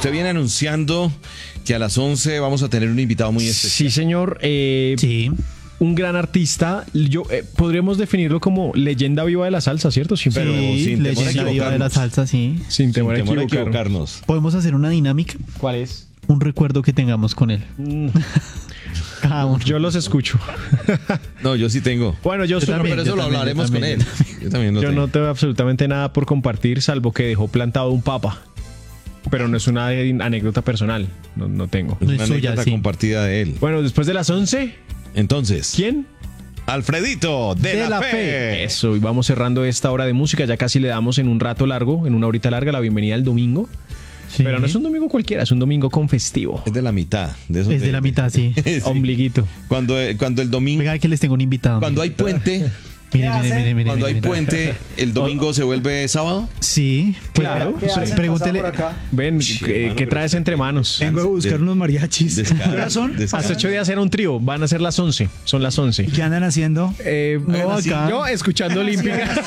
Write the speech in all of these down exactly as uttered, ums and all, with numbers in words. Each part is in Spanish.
usted viene anunciando que a las once vamos a tener un invitado muy especial. Sí, señor. Eh, Sí. Un gran artista. Yo eh, podríamos definirlo como leyenda viva de la salsa, ¿cierto? Sin, Pero Sí, sin temor a leyenda viva de la equivocarnos. salsa, sí. sin temor, Sin temor a a equivocarnos. equivocarnos. Podemos hacer una dinámica, ¿Cuál es? un recuerdo que tengamos con él. Cada uno. Yo los escucho. No, yo sí tengo. Bueno, yo, Yo soy- también, Pero eso yo lo también, hablaremos yo con también, él. yo Yo también lo yo tengo. no tengo absolutamente nada por compartir, salvo que dejó plantado un papa. Pero no es una anécdota personal. No, no tengo. Es No una es suya, anécdota sí. compartida de él. Bueno, después de las once, Entonces, ¿quién? Alfredito de, De la, la fe. Fe. Eso, y vamos cerrando esta hora de música. Ya casi le damos en un rato largo, en una horita larga, la bienvenida al domingo. Sí. Pero no es un domingo cualquiera, es un domingo con festivo. Es de la mitad. De esos Es de la mitad, sí. Sí. Ombliguito. Cuando, cuando el domingo, Venga, que les tengo un invitado. cuando hay puente, Mire, mire, mire, mire, cuando hay mire, mire. puente, el domingo se vuelve sábado. Sí, pues, Claro. pues, ¿Qué hacen? pregúntele. Ven, Sí, ¿qué, hermano, qué pero- traes entre manos? Vengo a buscar De- unos mariachis. descaro, ¿Qué hora son? descaro. Hace ocho días era un trío, van a ser las once. Son las once. ¿Y qué andan haciendo? Eh, No, acá. Yo escuchando Olímpica.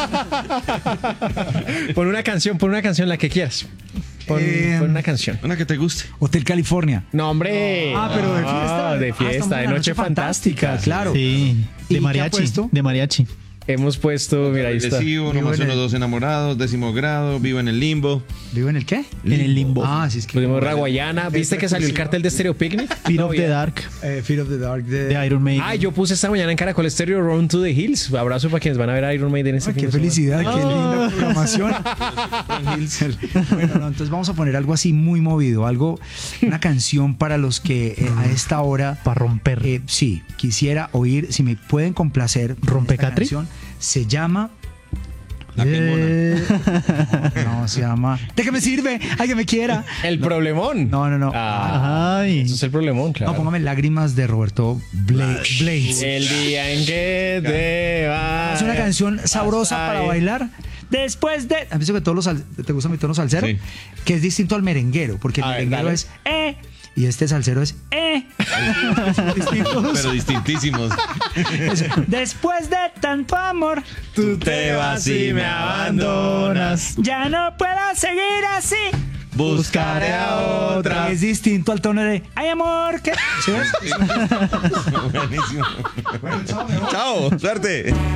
Pon una canción, pon una canción, la que quieras. Pon, Eh, pon una canción. Una que te guste. Hotel California. No, hombre. Ah, pero de fiesta. Ah, de Ah, estamos fiesta, en de la noche noche fantástica. fantástica, claro. Sí, ¿Y qué de ha mariachi. puesto? De mariachi. Hemos puesto, mira, ahí está. Recibo, Vivo nomás en uno, el- dos enamorados, décimo grado, vivo en el limbo. ¿Vivo en el qué? En el limbo. Ah, sí, es que. Pusimos Raguayana. ¿Viste que salió el cartel de Stereo Picnic? Fear of the Todavía. Dark, Eh, Fear of the Dark de. de Iron Maiden. Ay, yo puse esta mañana en Caracol Stereo Run to the Hills. Abrazo para quienes van a ver a Iron Maiden este Ah, fin qué de semana. felicidad, qué linda programación. Bueno, no, entonces vamos a poner algo así muy movido, algo, una canción para los que eh, a esta hora, Para romper. eh, sí, quisiera oír, si me pueden complacer. con ¿Rompecatri? esta canción. Se llama. La quemona. Eh, no, no, se llama. ¿De qué me sirve? ¡Ay, que me quiera! El problemón. No, no, no. Ah, Ay. eso es el problemón, claro. No, póngame Lágrimas de Roberto Bla- Blades. El día en que te vas. Es una canción sabrosa para bailar. Después de. ¿Has visto que todos los sal- te gusta mi tono salsero? Sí. Que es distinto al merenguero, porque el A ver, merenguero dale. es eh y este salsero es eh. Son distintos. Pero distintísimos. Es, después de tanto amor, Tú te vas y me abandonas. ya no puedo seguir así. Buscaré a otra. Es distinto al tono de ay amor, que. ¿Sí ves? Buenísimo. Chao, suerte.